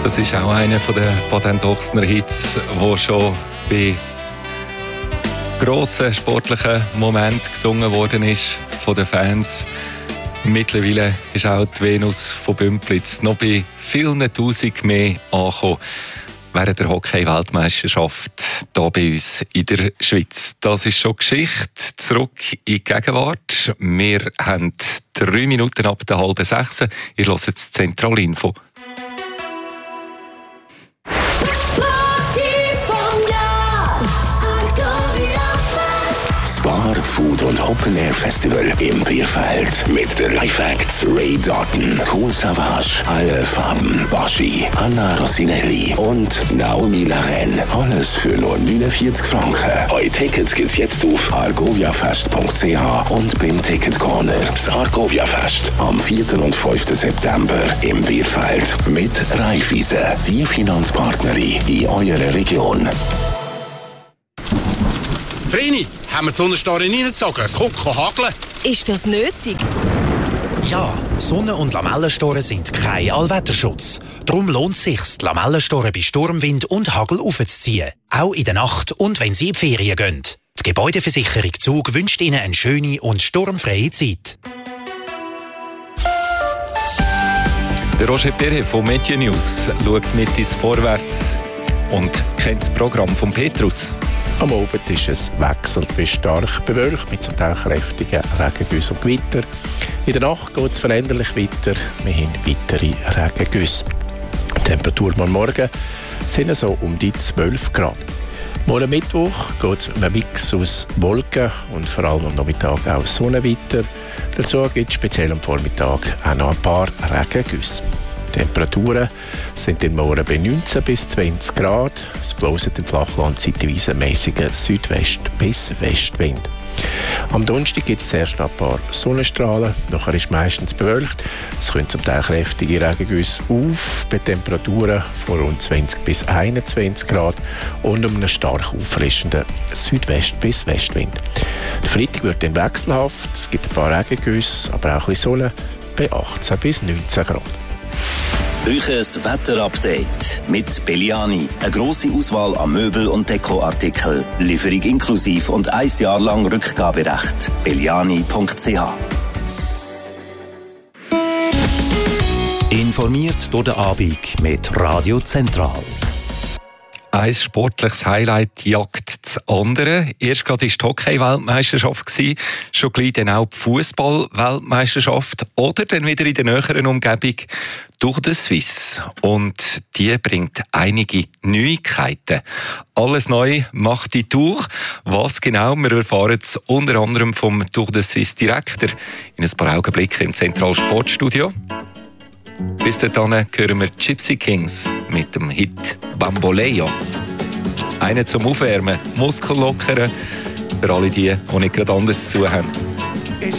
Das ist auch einer der Patent-Ochsner-Hits, der schon bei grossen sportlichen Momenten gesungen worden ist von den Fans. Mittlerweile ist auch die Venus von Bümplitz noch bei vielen Tausend mehr angekommen während der Hockey-Weltmeisterschaft hier bei uns in der Schweiz. Das ist schon Geschichte. Zurück in die Gegenwart. Wir haben 3 Minuten ab der 5:30. Ihr hört das Zentralinfo. Bar, Food und Open Air Festival im Bierfeld mit den Live-Acts Ray Doughton, Kool Savas, Alle Farben, Baschi, Anna Rossinelli und Naomi Laren. Alles für nur 49 Franken. Eure Tickets gibt's jetzt auf argoviafest.ch und beim Ticket Corner. Das Argovia Fest am 4. und 5. September im Bierfeld mit Raiffeisen, die Finanzpartnerin in eurer Region. Vreni, haben wir die Sonnenstarre reingezogen? Es kommt hageln. Ist das nötig? Ja, Sonne- und Lamellenstorre sind kein Allwetterschutz. Darum lohnt es sich, die Lamellenstorre bei Sturmwind und Hagel aufzuziehen. Auch in der Nacht und wenn Sie in die Ferien gehen. Die Gebäudeversicherung Zug wünscht Ihnen eine schöne und sturmfreie Zeit. Der Roger Perret von Media News schaut mit ins Vorwärts und kennt das Programm von Petrus. Am Abend ist es wechselnd bis stark bewölkt mit zum Teil kräftigen Regengüssen und Gewitter. In der Nacht geht es veränderlich weiter. Wir haben weitere Regengüsse. Die Temperatur am Morgen sind so um die 12 Grad. Morgen Mittwoch geht es mit einem Mix aus Wolken und vor allem am Nachmittag auch Sonne weiter. Dazu gibt es speziell am Vormittag auch noch ein paar Regengüsse. Die Temperaturen sind im Morgen bei 19 bis 20 Grad. Es bläst im Flachland zeitweise mäßiger Südwest- bis Westwind. Am Donnerstag gibt es zuerst noch ein paar Sonnenstrahlen. Nachher ist meistens bewölkt. Es können zum Teil kräftige Regengüsse auf bei Temperaturen von rund 20 bis 21 Grad und einem stark auffrischenden Südwest- bis Westwind. Der Freitag wird dann wechselhaft. Es gibt ein paar Regengüsse, aber auch ein bisschen Sonne bei 18 bis 19 Grad. Euches Wetterupdate mit Belliani. Eine grosse Auswahl an Möbel- und Dekoartikeln. Lieferung inklusiv und 1 Jahr lang Rückgaberecht. Belliani.ch. Informiert durch den Abend mit Radio Zentral. Ein sportliches Highlight jagt das andere. Erst gerade war die Hockey-Weltmeisterschaft, schon gleich dann auch die Fußball-Weltmeisterschaft oder dann wieder in der näheren Umgebung durch die Swiss. Und die bringt einige Neuigkeiten. Alles neu macht die Tour. Was genau, wir erfahren es unter anderem vom Tour de Suisse Direktor in ein paar Augenblicken im Zentralsportstudio. Bis dahin hören wir Gypsy Kings mit dem Hit Bamboleo. Einen zum Aufwärmen, Muskeln lockern, für alle die nicht gerade anders zu haben.